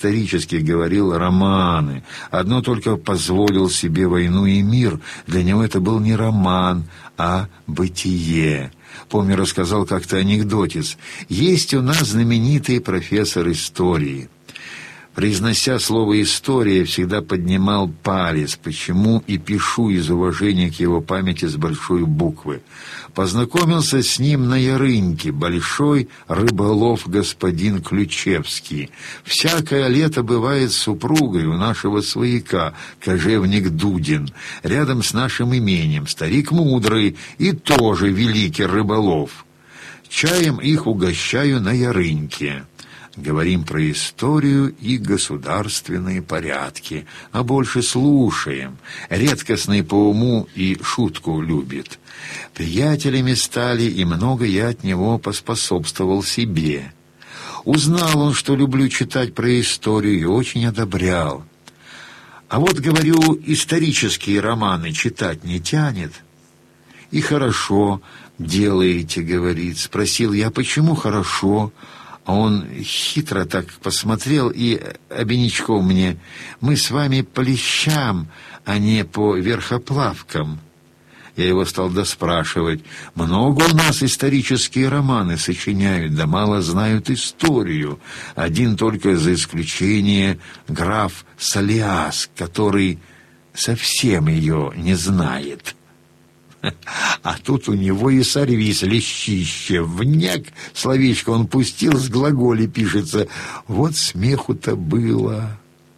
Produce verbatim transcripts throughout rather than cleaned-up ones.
исторически говорил романы. Одно только позволил себе «Войну и мир». Для него это был не роман, а бытие. Помню, рассказал как-то анекдотец. Есть у нас знаменитый профессор истории. Произнося слово «история», всегда поднимал палец, почему и пишу из уважения к его памяти с большой буквы. Познакомился с ним на Ярыньке, большой рыболов господин Ключевский. Всякое лето бывает с супругой у нашего свояка, кожевник Дудин, рядом с нашим имением, старик мудрый и тоже великий рыболов. Чаем их угощаю на Ярыньке. Говорим про историю и государственные порядки, а больше слушаем. Редкостный по уму и шутку любит. Приятелями стали, и много я от него поспособствовал себе. Узнал он, что люблю читать про историю, и очень одобрял. А вот, говорю, исторические романы читать не тянет. И хорошо делаете, говорит. Спросил я, почему хорошо? А он хитро так посмотрел и обинячком мне: «Мы с вами по лещам, а не по верхоплавкам». Я его стал доспрашивать. Много у нас исторические романы сочиняют, да мало знают историю. Один только за исключение граф Салиас, который совсем ее не знает. А тут у него и сорвись, лещище, вняк, словечко он пустил, с глаголе пишется. Вот смеху-то было.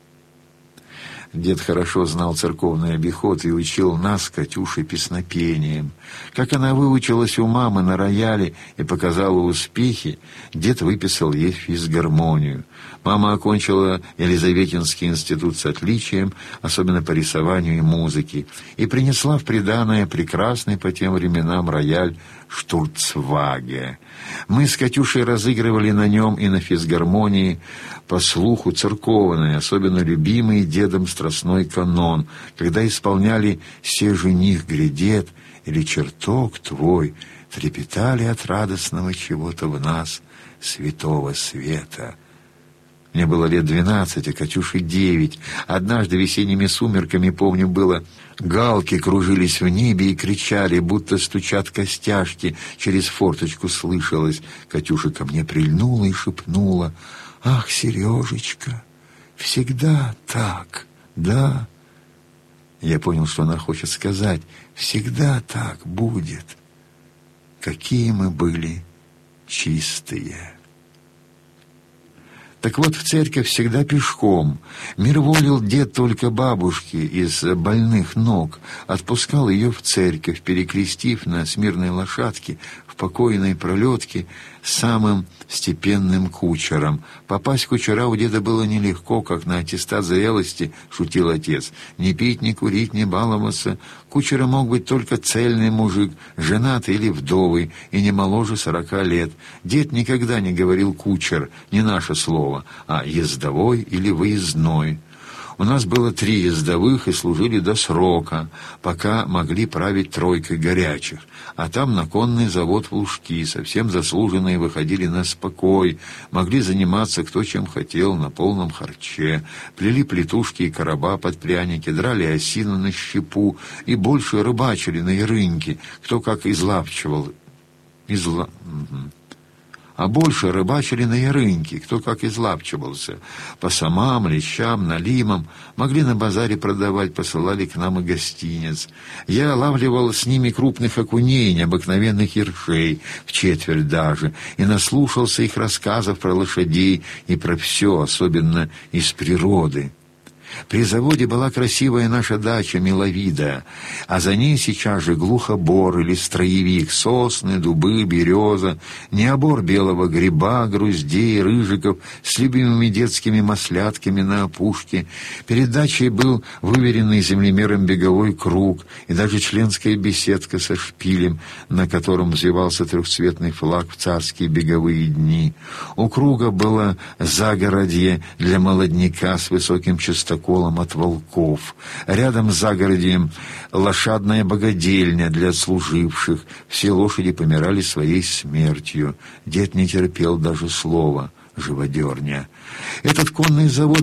Дед хорошо знал церковный обиход и учил нас с Катюшей песнопением. Как она выучилась у мамы на рояле и показала успехи, дед выписал ей физгармонию. Мама окончила Елизаветинский институт с отличием, особенно по рисованию и музыке, и принесла в приданое прекрасный по тем временам рояль «Штурцваге». Мы с Катюшей разыгрывали на нем и на физгармонии по слуху церковный, особенно любимый дедом страстной канон, когда исполняли «Се жених грядет» или «Чертог твой», трепетали от радостного чего-то в нас, святого света. Мне было лет двенадцать, а Катюше девять. Однажды весенними сумерками, помню, было, галки кружились в небе и кричали, будто стучат костяшки. Через форточку слышалось. Катюша ко мне прильнула и шепнула: «Ах, Сережечка, всегда так, да?» Я понял, что она хочет сказать: «Всегда так будет. Какие мы были чистые». Так вот, в церковь всегда пешком. Мирволил дед только бабушки из больных ног. Отпускал ее в церковь, перекрестив на смирной лошадке в покойной пролетке самым степенным кучером. Попасть кучера у деда было нелегко, как на аттестат зрелости, шутил отец. Не пить, не курить, не баловаться. Кучером мог быть только цельный мужик, женатый или вдовый, и не моложе сорока лет. Дед никогда не говорил «кучер», не наше слово, а «ездовой» или «выездной». У нас было три ездовых и служили до срока, пока могли править тройкой горячих. А там на конный завод в Лужки, совсем заслуженные выходили на спокой, могли заниматься кто чем хотел на полном харче, плели плетушки и короба под пряники, драли осину на щепу и больше рыбачили на Ярыньке, кто как излапчивал. Изла... Угу. А больше рыбачили на Ярыньке, кто как излапчивался. По самам, лещам, налимам. Могли на базаре продавать, посылали к нам и гостиниц. Я лавливал с ними крупных окуней, необыкновенных ершей, в четверть даже, и наслушался их рассказов про лошадей и про все, особенно из природы. При заводе была красивая наша дача Миловидая, а за ней сейчас же глухобор или строевик, сосны, дубы, береза, необор белого гриба, груздей, рыжиков с любимыми детскими маслятками на опушке. Перед дачей был выверенный землемером беговой круг и даже членская беседка со шпилем, на котором взвивался трехцветный флаг в царские беговые дни. У круга было загородье для молодняка с высоким частоколом от волков. Рядом с загородьем лошадная богадельня для отслуживших. Все лошади помирали своей смертью. Дед не терпел даже слова. живодерня. Этот конный завод